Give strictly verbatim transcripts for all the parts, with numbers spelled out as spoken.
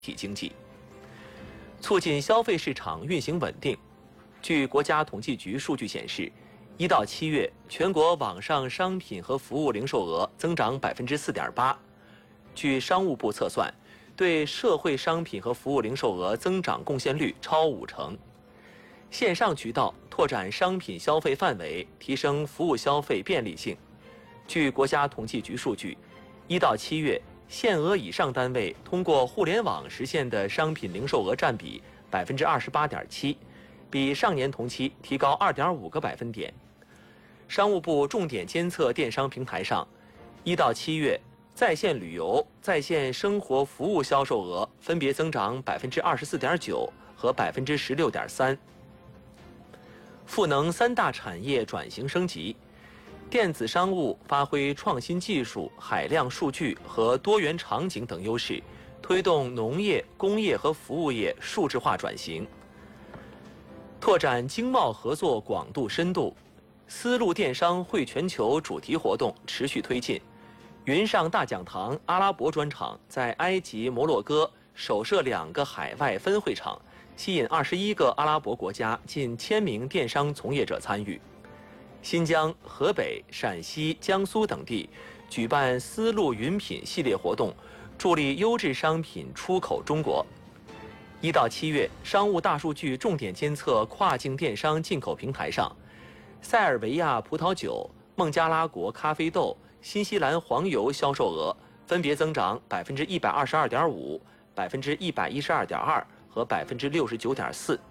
体经济，促进消费市场运行稳定。据国家统计局数据显示，一到七月，全国网上商品和服务零售额增长百分之四点八。据商务部测算，对社会商品和服务零售额增长贡献率超五成。线上渠道拓展商品消费范围，提升服务消费便利性。据国家统计局数据，一到七月，限额以上单位通过互联网实现的商品零售额占比百分之二十八点七，比上年同期提高二点五个百分点。商务部重点监测电商平台上，一到七月，在线旅游、在线生活服务销售额分别增长百分之二十四点九和百分之十六点三。赋能三大产业转型升级，电子商务发挥创新技术、海量数据和多元场景等优势，推动农业、工业和服务业数字化转型。拓展经贸合作广度深度，丝路电商汇全球主题活动持续推进。云上大讲堂阿拉伯专场在埃及、摩洛哥首设两个海外分会场，吸引二十一个阿拉伯国家近千名电商从业者参与。新疆、河北、陕西、江苏等地举办丝路云品系列活动，助力优质商品出口中国。一到七月，商务大数据重点监测跨境电商进口平台上，塞尔维亚葡萄酒、孟加拉国咖啡豆、新西兰黄油销售额分别增长百分之一百二十二点五、百分之一百一十二点二和百分之六十九点四。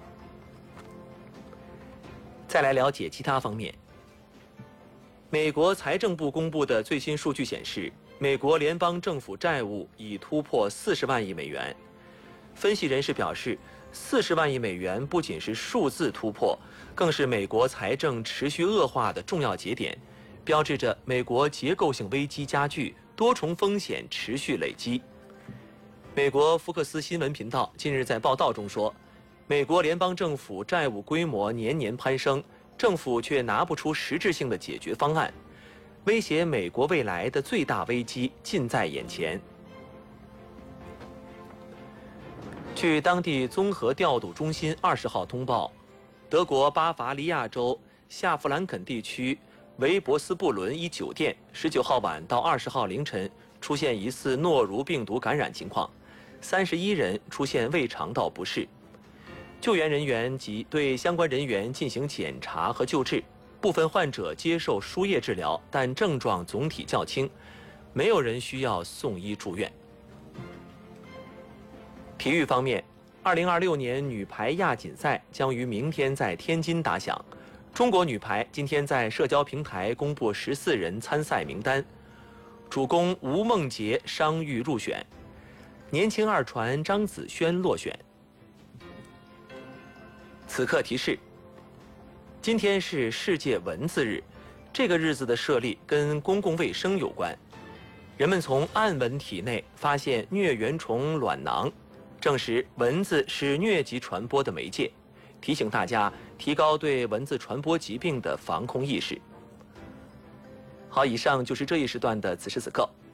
再来了解其他方面。美国财政部公布的最新数据显示，美国联邦政府债务已突破四十万亿美元。分析人士表示，四十万亿美元不仅是数字突破，更是美国财政持续恶化的重要节点，标志着美国结构性危机加剧，多重风险持续累积。美国福克斯新闻频道近日在报道中说，美国联邦政府债务规模年年攀升，政府却拿不出实质性的解决方案，威胁美国未来的最大危机近在眼前。据当地综合调度中心二十号通报，德国巴伐利亚州夏弗兰肯地区维博斯布伦一酒店十九号晚到二十号凌晨出现疑似诺如病毒感染情况，三十一人出现胃肠道不适。救援人员及对相关人员进行检查和救治，部分患者接受输液治疗，但症状总体较轻，没有人需要送医住院。体育方面，二零二六年女排亚锦赛将于明天在天津打响。中国女排今天在社交平台公布十四人参赛名单，主攻吴梦洁伤愈入选，年轻二传张子萱落选。此刻提示：今天是世界蚊子日，这个日子的设立跟公共卫生有关。人们从暗蚊体内发现疟原虫卵囊，证实蚊子是疟疾传播的媒介，提醒大家提高对蚊子传播疾病的防控意识。好，以上就是这一时段的此时此刻。